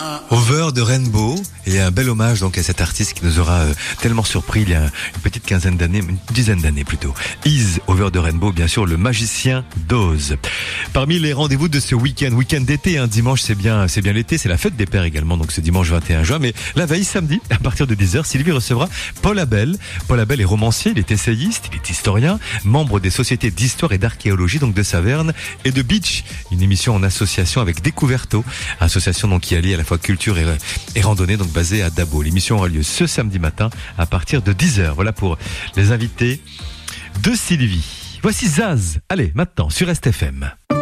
Over de Rainbow, et un bel hommage donc à cet artiste qui nous aura tellement surpris il y a une petite quinzaine d'années, une dizaine d'années plutôt. Is Over de Rainbow, bien sûr, le magicien d'Oz. Parmi les rendez-vous de ce week-end d'été, dimanche c'est bien l'été, c'est la fête des pères également, donc ce dimanche 21 juin, mais la veille samedi, à partir de 10h, Sylvie recevra Paul Abel. Paul Abel est romancier, il est essayiste, il est historien, membre des sociétés d'histoire et d'archéologie donc de Saverne et de Beach, une émission en association avec Découverto, association donc qui allie à la fois culture et randonnée, donc basée à Dabo. L'émission aura lieu ce samedi matin à partir de 10h. Voilà pour les invités de Sylvie. Voici Zaz. Allez, maintenant sur RestFM.